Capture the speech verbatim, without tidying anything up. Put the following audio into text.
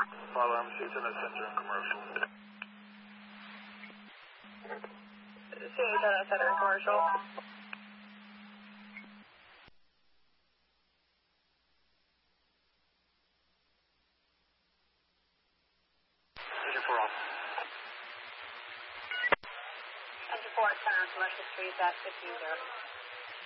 Follow, I'm shooting at Center and Commercial. C H at Center and Commercial. Engine four off. Engine four at Center and Commercial Street at fifteen zero.